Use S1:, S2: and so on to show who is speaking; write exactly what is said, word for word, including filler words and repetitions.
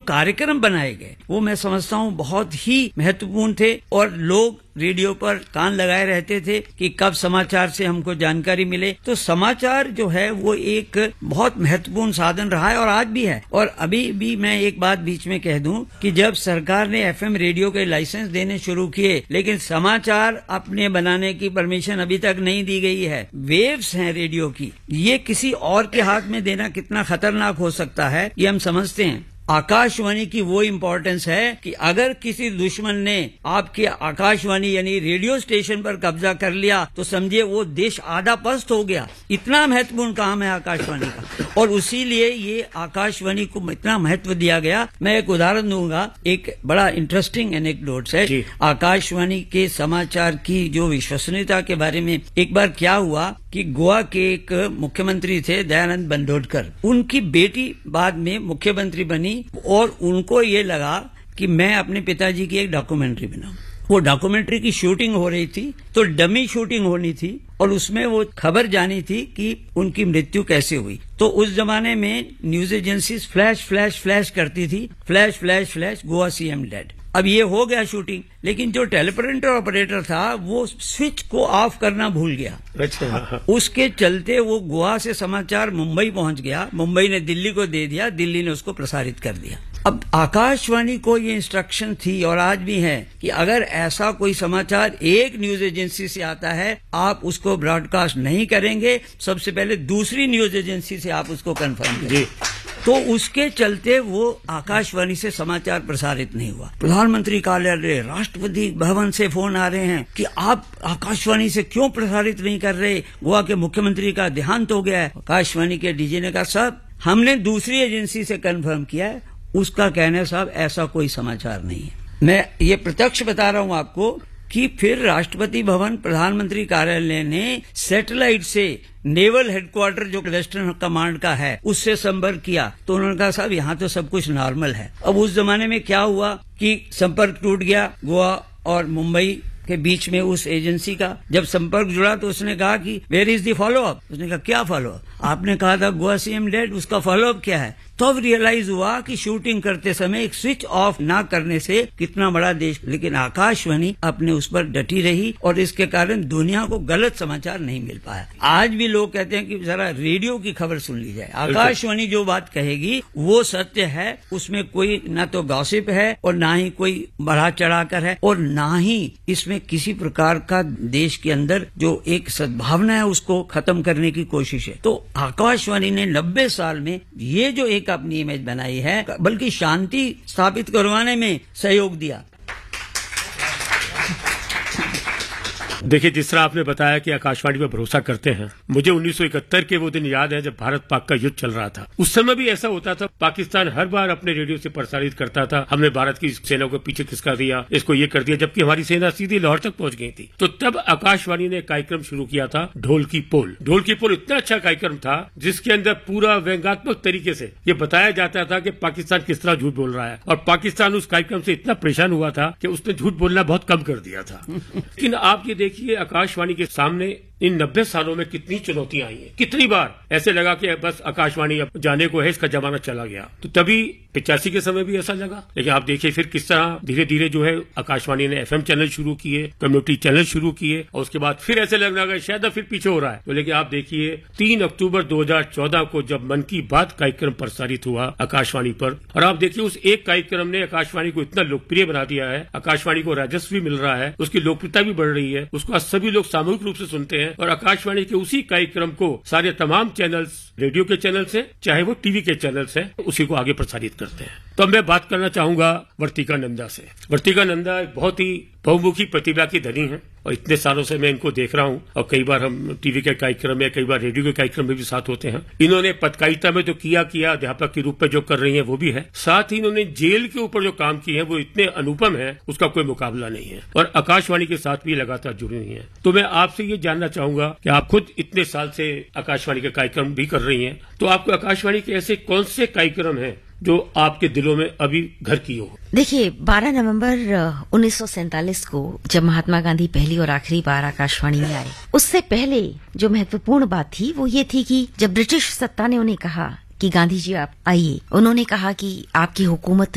S1: कार्यक्रम बनाए गए वो मैं समझता हूँ बहुत ही महत्वपूर्ण थे और लोग रेडियो पर कान लगाए रहते थे कि कब समाचार से हमको जानकारी मिले। तो समाचार जो है वो एक बहुत महत्वपूर्ण साधन रहा है और आज भी है। और अभी भी मैं एक बात बीच में कह दूं कि जब सरकार ने एफएम रेडियो के लाइसेंस देने शुरू किए, लेकिन समाचार अपने बनाने की परमिशन अभी तक नहीं दी गई है। वेव्स हैं रेडियो की, ये किसी और के हाथ में देना कितना खतरनाक हो सकता है ये हम समझते हैं। आकाशवाणी की वो इम्पोर्टेंस है कि अगर किसी दुश्मन ने आपके आकाशवाणी यानी रेडियो स्टेशन पर कब्जा कर लिया तो समझिए वो देश आधा पस्त हो गया। इतना महत्वपूर्ण काम है आकाशवाणी का और उसीलिए ये आकाशवाणी को इतना महत्व दिया गया। मैं एक उदाहरण दूंगा, एक बड़ा इंटरेस्टिंग एनेक्डोट्स है आकाशवाणी के समाचार की जो विश्वसनीयता के बारे में। एक बार क्या हुआ कि गोवा के एक मुख्यमंत्री थे दयानंद बंडोडकर, उनकी बेटी बाद में मुख्यमंत्री बनी और उनको ये लगा कि मैं अपने पिताजी की एक डॉक्यूमेंट्री बनाऊं। वो डॉक्यूमेंट्री की शूटिंग हो रही थी तो डमी शूटिंग होनी थी और उसमें वो खबर जानी थी कि उनकी मृत्यु कैसे हुई। तो उस जमाने में news agencies flash flash flash करती थी, flash flash flash Goa CM dead. अब ये हो गया शूटिंग, लेकिन जो टेलीप्रिंटर ऑपरेटर था वो स्विच को ऑफ करना भूल गया। अच्छा। उसके चलते वो गोवा से समाचार मुंबई पहुंच गया, मुंबई ने दिल्ली को दे दिया, दिल्ली ने उसको प्रसारित कर दिया। अब आकाशवाणी को ये इंस्ट्रक्शन थी और आज भी है कि अगर ऐसा कोई समाचार एक न्यूज एजेंसी से आता है आप उसको ब्रॉडकास्ट नहीं करेंगे, सबसे पहले दूसरी न्यूज एजेंसी से आप उसको कंफर्म करें। तो उसके चलते वो आकाशवाणी से समाचार प्रसारित नहीं हुआ। प्रधानमंत्री कार्यालय, राष्ट्रपति भवन से फोन आ रहे हैं कि आप आकाशवाणी से क्यों प्रसारित नहीं कर रहे, गोवा के मुख्यमंत्री का देहांत हो गया है। आकाशवाणी के डीजी ने कहा साहब हमने दूसरी एजेंसी से कंफर्म किया है, उसका कहना साहब ऐसा कोई समाचार नहीं है। मैं ये प्रत्यक्ष बता रहा हूं आपको कि फिर राष्ट्रपति भवन, प्रधानमंत्री कार्यालय ने सैटेलाइट से नेवल हेडक्वार्टर जो वेस्टर्न कमांड का है उससे संपर्क किया तो उन्होंने कहा साहब यहाँ तो सब कुछ नॉर्मल है। अब उस जमाने में क्या हुआ कि संपर्क टूट गया गोवा और मुंबई के बीच में उस एजेंसी का। जब संपर्क जुड़ा तो उसने कहा कि where is the follow up. उसने कहा क्या फॉलो अप, आपने कहा था गोवा सीएम डेड, उसका फॉलो अप क्या है। तब तो रियलाइज हुआ कि शूटिंग करते समय एक स्विच ऑफ ना करने से कितना बड़ा देश। लेकिन आकाशवाणी अपने उस पर डटी रही और इसके कारण दुनिया को गलत समाचार नहीं मिल पाया। आज भी लोग कहते हैं कि जरा रेडियो की खबर सुन ली जाए, आकाशवाणी जो बात कहेगी वो सत्य है, उसमें कोई ना तो गॉसिप है और ना ही कोई बढ़ा चढ़ाकर है और ना ही इसमें किसी प्रकार का देश के अंदर जो एक सद्भावना है उसको खत्म करने की कोशिश है। तो आकाशवाणी ने नब्बे साल में ये जो एक अपनी इमेज बनाई है, बल्कि शांति स्थापित करवाने में सहयोग दिया।
S2: देखिए, जिस तरह आपने बताया कि आकाशवाणी पर भरोसा करते हैं, मुझे उन्नीस सौ इकहत्तर के वो दिन याद है जब भारत पाक का युद्ध चल रहा था। उस समय भी ऐसा होता था, पाकिस्तान हर बार अपने रेडियो से प्रसारित करता था हमने भारत की सेना को पीछे खिसका दिया, इसको ये कर दिया, जबकि हमारी सेना सीधी लाहौर तक पहुंच गई थी। तो तब आकाशवाणी ने कार्यक्रम शुरू किया था ढोल की पोल। ढोल की पोल इतना अच्छा कार्यक्रम था जिसके अंदर पूरा व्यंग्यात्मक तरीके से ये बताया जाता था कि पाकिस्तान किस तरह झूठ बोल रहा है और पाकिस्तान उस कार्यक्रम से इतना परेशान हुआ था कि उसने झूठ बोलना बहुत कम कर दिया था। लेकिन आप ये देखिए आकाशवाणी के सामने इन नब्बे सालों में कितनी चुनौतियां आई हैं। कितनी बार ऐसे लगा कि बस आकाशवाणी अब जाने को है, इसका जमाना चला गया। तो तभी पिचासी के समय भी ऐसा लगा, लेकिन आप देखिए फिर किस तरह धीरे धीरे जो है आकाशवाणी ने एफएम चैनल शुरू किए, कम्युनिटी चैनल शुरू किए और उसके बाद फिर ऐसे लगने लगा शायद फिर पीछे हो रहा है। तो लेकिन आप देखिए तीन अक्टूबर दो हजार चौदह को जब मन की बात कार्यक्रम प्रसारित हुआ आकाशवाणी पर, और आप देखिए उस एक कार्यक्रम ने आकाशवाणी को इतना लोकप्रिय बना दिया है, आकाशवाणी को राजस्व भी मिल रहा है, उसकी लोकप्रियता भी बढ़ रही है, उसको आज सभी लोग सामूहिक रूप से सुनते हैं और आकाशवाणी के उसी कार्यक्रम को सारे तमाम चैनल्स, रेडियो के चैनल्स हैं चाहे वो टीवी के चैनल्स हैं, उसी को आगे प्रसारित करते हैं। तो मैं बात करना चाहूंगा वर्तिका नंदा से। वर्तिका नंदा एक बहुत ही बहुमुखी प्रतिभा की धनी है और इतने सालों से मैं इनको देख रहा हूं और कई बार हम टीवी के कार्यक्रम में, कई बार रेडियो के कार्यक्रम में भी साथ होते हैं। इन्होंने पत्रकारिता में तो किया किया अध्यापक के रूप में जो कर रही हैं वो भी है, साथ ही इन्होंने जेल के ऊपर जो काम किए हैं वो इतने अनुपम है, उसका कोई मुकाबला नहीं है और आकाशवाणी के साथ भी लगातार जुड़ी हुई है। तो मैं आपसे ये जानना चाहूंगा कि आप खुद इतने साल से आकाशवाणी के कार्यक्रम भी कर रही हैं, तो आपको आकाशवाणी के ऐसे कौन से कार्यक्रम हैं जो आपके दिलों में अभी घर की हो?
S3: देखिए, बारह नवंबर उन्नीस सौ सैंतालीस को जब महात्मा गांधी पहली और आखिरी बार आकाशवाणी में आए, उससे पहले जो महत्वपूर्ण बात थी वो ये थी कि जब ब्रिटिश सत्ता ने उन्हें कहा कि गांधी जी आप आइए, उन्होंने कहा कि आपकी हुकूमत